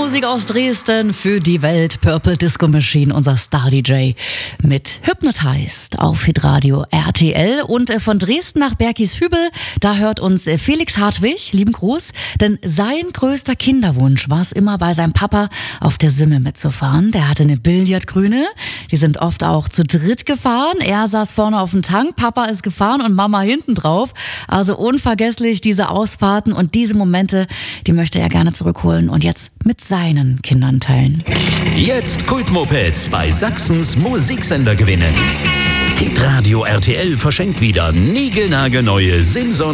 Musik aus Dresden für die Welt. Purple Disco Machine, unser Star-DJ mit Hypnotized auf Hitradio RTL. Und von Dresden nach Berkishübel, da hört uns Felix Hartwig, lieben Gruß, denn sein größter Kinderwunsch war es immer, bei seinem Papa auf der Simme mitzufahren. Der hatte eine Billardgrüne, die sind oft auch zu dritt gefahren. Er saß vorne auf dem Tank, Papa ist gefahren und Mama hinten drauf. Also unvergesslich diese Ausfahrten und diese Momente, die möchte er gerne zurückholen und jetzt mit seinen Kindern teilen. Jetzt Kultmopeds bei Sachsens Musiksender gewinnen. Hitradio RTL verschenkt wieder niegelnagelneue Simson